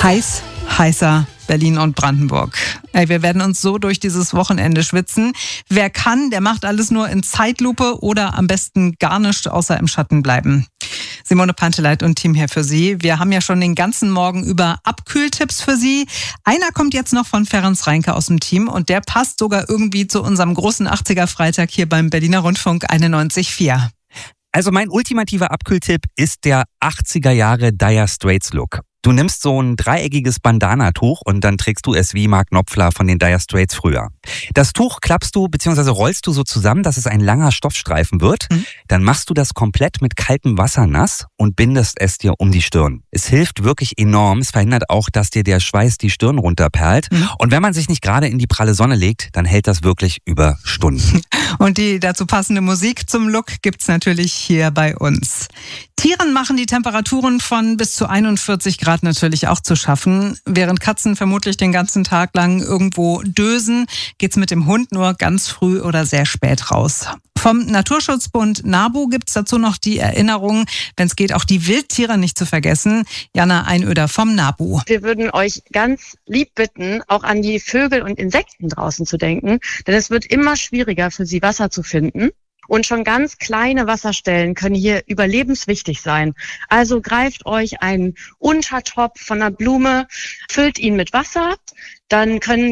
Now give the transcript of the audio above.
Heiß, heißer Berlin und Brandenburg. Ey, wir werden uns so durch dieses Wochenende schwitzen. Wer kann, der macht alles nur in Zeitlupe oder am besten gar nicht außer im Schatten bleiben. Simone Panteleit und Team hier für Sie. Wir haben ja schon den ganzen Morgen über Abkühltipps für Sie. Einer kommt jetzt noch von Ferenc Reinke aus dem Team und der passt sogar irgendwie zu unserem großen 80er-Freitag hier beim Berliner Rundfunk 91.4. Also mein ultimativer Abkühltipp ist der 80er Jahre Dire Straits Look. Du nimmst so ein dreieckiges Bandana-Tuch und dann trägst du es wie Mark Knopfler von den Dire Straits früher. Das Tuch klappst du bzw. rollst du so zusammen, dass es ein langer Stoffstreifen wird. Dann machst du das komplett mit kaltem Wasser nass und bindest es dir um die Stirn. Es hilft wirklich enorm. Es verhindert auch, dass dir der Schweiß die Stirn runterperlt. Und wenn man sich nicht gerade in die pralle Sonne legt, dann hält das wirklich über Stunden. Und die dazu passende Musik zum Look gibt's natürlich hier bei uns. Tieren machen die Temperaturen von bis zu 41 Grad natürlich auch zu schaffen. Während Katzen vermutlich den ganzen Tag lang irgendwo dösen, geht's mit dem Hund nur ganz früh oder sehr spät raus. Vom Naturschutzbund NABU gibt's dazu noch die Erinnerung, wenn es geht, auch die Wildtiere nicht zu vergessen. Jana Einöder vom NABU. Wir würden euch ganz lieb bitten, auch an die Vögel und Insekten draußen zu denken, denn es wird immer schwieriger für sie Wasser zu finden. Und schon ganz kleine Wasserstellen können hier überlebenswichtig sein. Also greift euch einen Untertopf von einer Blume, füllt ihn mit Wasser, dann können